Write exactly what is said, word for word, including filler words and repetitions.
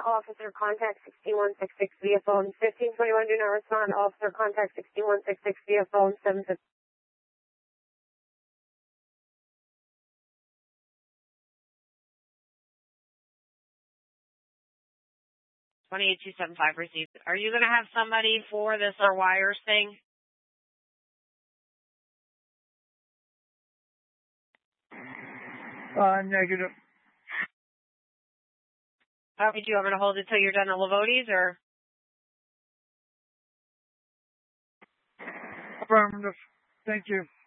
officer, contact sixty-one sixty-six via phone. fifteen twenty-one, do not respond. Officer, contact sixty-one sixty-six via phone. seven fifty. twenty-eight two seven five received. Are you going to have somebody for this or wires thing? Uh, negative. Uh, do you want me to hold it till you're done at Lavotti's, or? Affirmative. Thank you.